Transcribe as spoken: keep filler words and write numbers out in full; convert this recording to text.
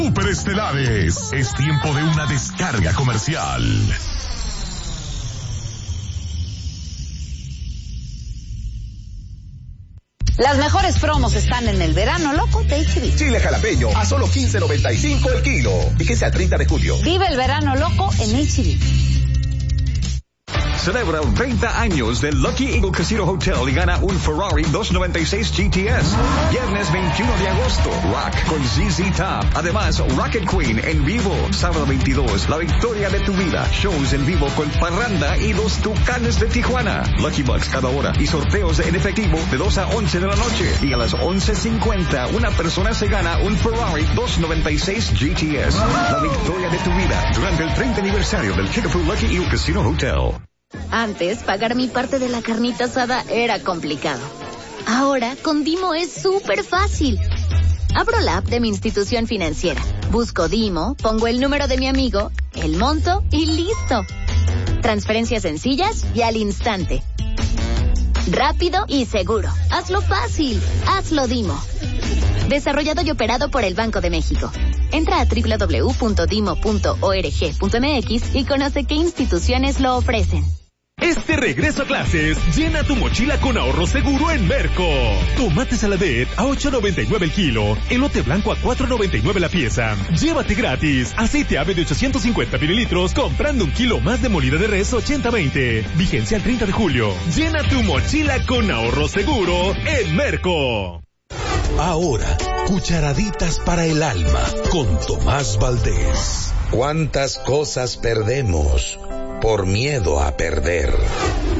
Superestelares. Es tiempo de una descarga comercial. Las mejores promos están en el verano loco de H B. Chile jalapeño a solo quince noventa y cinco el kilo. Fíjese al treinta de julio. Vive el verano loco en H B. Celebra treinta años del Lucky Eagle Casino Hotel y gana un Ferrari doscientos noventa y seis G T S. Viernes veintiuno de agosto, Rock con Z Z Top. Además, Rocket Queen en vivo. Sábado veintidós, la victoria de tu vida. Shows en vivo con Parranda y los Tucanes de Tijuana. Lucky Bucks cada hora y sorteos en efectivo de dos a once de la noche. Y a las once cincuenta, una persona se gana un Ferrari doscientos noventa y seis G T S. La victoria de tu vida durante el treinta aniversario del Kickapoo Lucky Eagle Casino Hotel. Antes, pagar mi parte de la carnita asada era complicado. Ahora, con Dimo es súper fácil. Abro la app de mi institución financiera, busco Dimo, pongo el número de mi amigo, el monto y listo. Transferencias sencillas y al instante. Rápido y seguro. Hazlo fácil. Hazlo Dimo. Desarrollado y operado por el Banco de México. Entra a doble u doble u doble u punto dimo punto org punto m x y conoce qué instituciones lo ofrecen. Este regreso a clases, llena tu mochila con ahorro seguro en Merco. Tomate saladet a ocho noventa y nueve el kilo, elote blanco a cuatro noventa y nueve la pieza. Llévate gratis aceite ave de ochocientos cincuenta mililitros comprando un kilo más de molida de res ochenta veinte. Vigencia el treinta de julio. Llena tu mochila con ahorro seguro en Merco. Ahora, cucharaditas para el alma con Tomás Valdés. ¿Cuántas cosas perdemos por miedo a perder?